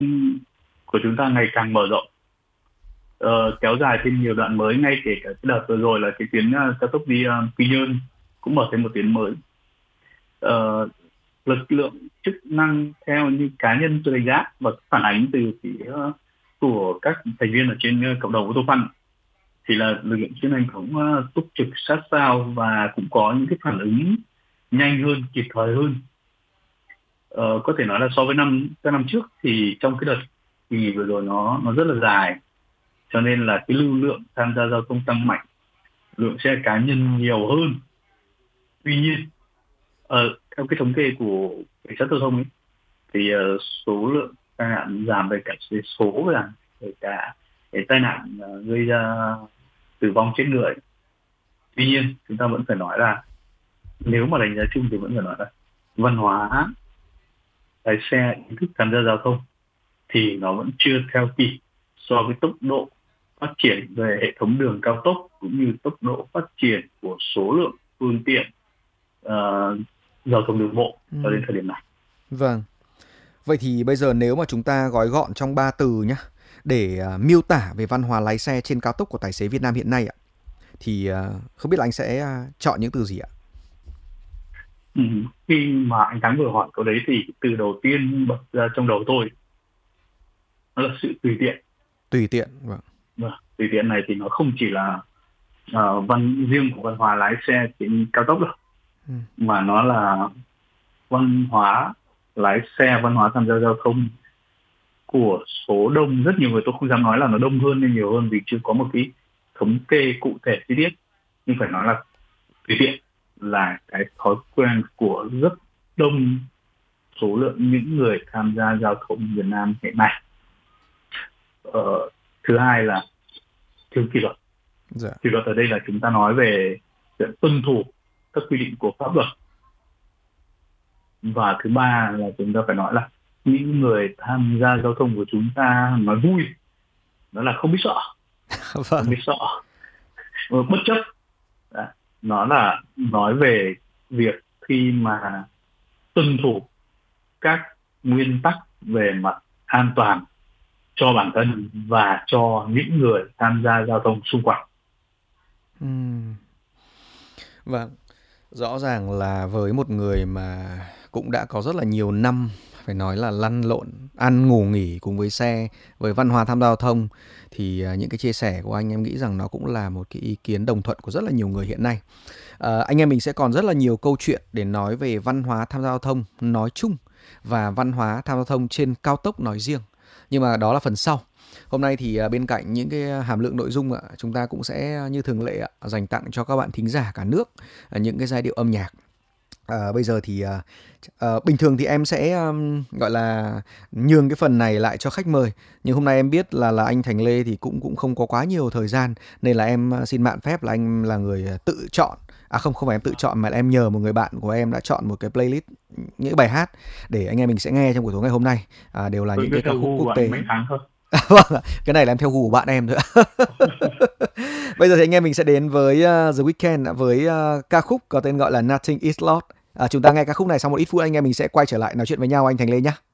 của chúng ta ngày càng mở rộng, kéo dài thêm nhiều đoạn mới, ngay kể cả cái đợt vừa rồi là cái tuyến cao tốc đi Quy Nhơn cũng mở thêm một tuyến mới. Ờ, Lực lượng chức năng theo như cá nhân tôi đánh giá và phản ánh từ phía của các thành viên ở trên cộng đồng ô tô Fun, thì là lực lượng chức năng cũng túc trực sát sao và cũng có những cái phản ứng nhanh hơn, kịp thời hơn. Có thể nói là so với các năm trước thì trong cái đợt kỳ nghỉ vừa rồi nó rất là dài, cho nên là cái lưu lượng tham gia giao thông tăng mạnh, lượng xe cá nhân nhiều hơn. Tuy nhiên theo cái thống kê của cảnh sát giao thông ấy, thì số lượng tai nạn giảm về cả số và về cả cái tai nạn gây ra tử vong chết người. Tuy nhiên chúng ta vẫn phải nói là nếu mà đánh giá chung thì vẫn phải nói là văn hóa lái xe, ý thức tham gia giao thông thì nó vẫn chưa theo kịp so với tốc độ phát triển về hệ thống đường cao tốc cũng như tốc độ phát triển của số lượng phương tiện giao thông đường bộ cho đến thời điểm này. Vâng. Vậy thì bây giờ nếu mà chúng ta gói gọn trong 3 từ nhé, để miêu tả về văn hóa lái xe trên cao tốc của tài xế Việt Nam hiện nay ạ, thì không biết là anh sẽ chọn những từ gì ạ? Khi mà anh Thắng vừa hỏi câu đấy thì từ đầu tiên bật ra trong đầu tôi đó là sự tùy tiện. Tùy tiện, vâng. Tùy tiện này thì nó không chỉ là riêng của văn hóa lái xe trên cao tốc đâu, mà nó là văn hóa lái xe, văn hóa tham gia giao thông của số đông rất nhiều người. Tôi không dám nói là nó đông hơn hay nhiều hơn vì chưa có một cái thống kê cụ thể chi tiết, nhưng phải nói là tùy tiện là cái thói quen của rất đông số lượng những người tham gia giao thông Việt Nam hiện nay. Thứ hai là thiếu kỷ luật. Kỷ luật ở đây là chúng ta nói về chuyện tuân thủ các quy định của pháp luật. Và thứ ba là chúng ta phải nói là những người tham gia giao thông của chúng ta nói vui đó là không biết sợ. Không biết sợ, bất chấp. Nó là nói về việc khi mà tuân thủ các nguyên tắc về mặt an toàn cho bản thân và cho những người tham gia giao thông xung quanh. Vâng, rõ ràng là với một người mà cũng đã có rất là nhiều năm phải nói là lăn lộn, ăn ngủ nghỉ cùng với xe, với văn hóa tham gia giao thông, thì những cái chia sẻ của anh em nghĩ rằng nó cũng là một cái ý kiến đồng thuận của rất là nhiều người hiện nay. Anh em mình sẽ còn rất là nhiều câu chuyện để nói về văn hóa tham gia giao thông nói chung và văn hóa tham gia giao thông trên cao tốc nói riêng. Nhưng mà đó là phần sau. Hôm nay thì bên cạnh những cái hàm lượng nội dung chúng ta cũng sẽ như thường lệ dành tặng cho các bạn thính giả cả nước những cái giai điệu âm nhạc. Bây giờ thì bình thường thì em sẽ gọi là nhường cái phần này lại cho khách mời, nhưng hôm nay em biết là anh Thành Lê thì cũng không có quá nhiều thời gian, nên là em xin mạn phép là anh là người tự chọn. Không phải em tự chọn mà là em nhờ một người bạn của em đã chọn một cái playlist những bài hát để anh em mình sẽ nghe trong buổi tối ngày hôm nay, đều là những cái ca khúc quốc tế. Vâng, cái này là em theo gu của bạn em thôi. Bây giờ thì anh em mình sẽ đến với The Weeknd với ca khúc có tên gọi là Nothing Is Lost. Chúng ta nghe ca khúc này sau một ít phút anh em mình sẽ quay trở lại nói chuyện với nhau anh Thành Lê nhé.